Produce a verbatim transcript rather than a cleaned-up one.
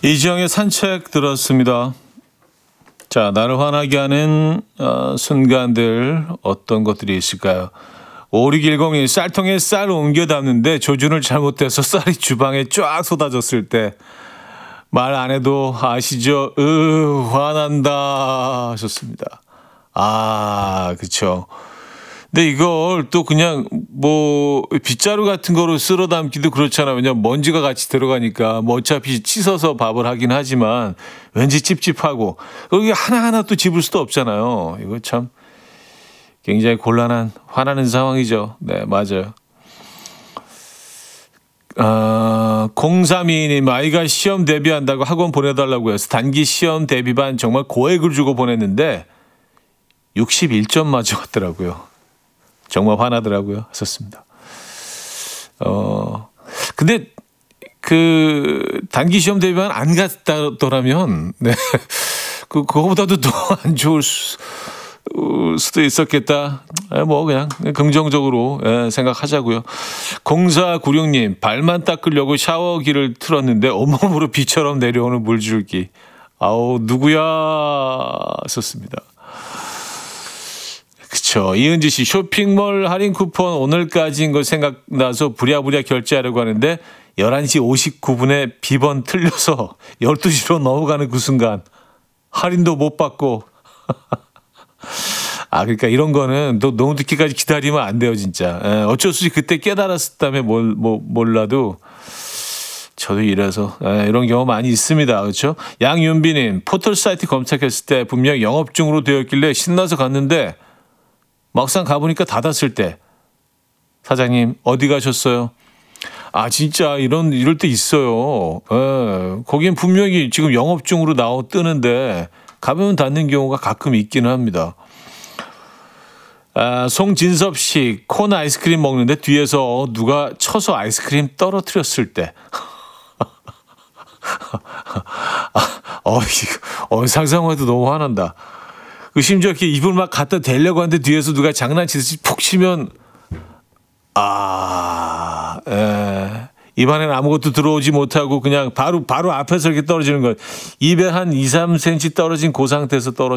이지영의 산책 들었습니다. 자, 나를 화나게 하는 어, 순간들 어떤 것들이 있을까요? 오육일공이 쌀통에 쌀을 옮겨 담는데 조준을 잘못해서 쌀이 주방에 쫙 쏟아졌을 때 말 안 해도 아시죠? 으, 화난다 하셨습니다. 아, 그쵸. 근데 이걸 또 그냥 뭐 빗자루 같은 거로 쓸어 담기도 그렇잖아요. 왜냐면 먼지가 같이 들어가니까 뭐 어차피 씻어서 밥을 하긴 하지만 왠지 찝찝하고 여기 하나하나 또 집을 수도 없잖아요. 이거 참 굉장히 곤란한 화나는 상황이죠. 네, 맞아요. 아, 공삼이님 아이가 시험 대비한다고 학원 보내달라고 해서 단기 시험 대비반 정말 고액을 주고 보냈는데 육십일 점 맞아왔더라고요. 정말 화나더라고요. 했었습니다. 어, 근데 그 단기 시험 대비반 안 갔다더라면 네, 그 그거보다도 더 안 좋을 수, 수도 있었겠다. 뭐 그냥 긍정적으로 생각하자고요. 공사구육님 발만 닦으려고 샤워기를 틀었는데 온몸으로 비처럼 내려오는 물줄기. 아우 누구야 썼습니다. 그쵸. 이은지 씨 쇼핑몰 할인 쿠폰 오늘까지인 거 생각나서 부랴부랴 결제하려고 하는데 열한 시 오십구 분에 비번 틀려서 열두 시로 넘어가는 그 순간 할인도 못 받고 아, 그러니까 이런 거는 또 너무 늦게까지 기다리면 안 돼요, 진짜. 에, 어쩔 수 없이 그때 깨달았다면 뭘, 뭐, 몰라도 저도 이래서 에, 이런 경우 많이 있습니다. 그렇죠? 양윤비님, 포털 사이트 검색했을 때 분명 영업 중으로 되어 있길래 신나서 갔는데 막상 가보니까 닫았을 때 사장님 어디 가셨어요? 아, 진짜 이런 이럴 때 있어요. 에, 거긴 분명히 지금 영업 중으로 나오 뜨는데 가면 닫는 경우가 가끔 있기는 합니다. 아, 송진섭 씨, 콘 아이스크림 먹는데 뒤에서 누가 쳐서 아이스크림 떨어뜨렸을 때. 아, 어, 이거, 어, 상상만 해도 너무 화난다. 그 심지어 이렇게 입을 막 갖다 대려고 하는데 뒤에서 누가 장난치듯이 푹 치면, 아, 에, 입안에는 아무것도 들어오지 못하고 그냥 바로, 바로 앞에서 이렇게 떨어지는 거. 입에 한 이, 삼 센티미터 떨어진 그 상태에서 떨어지는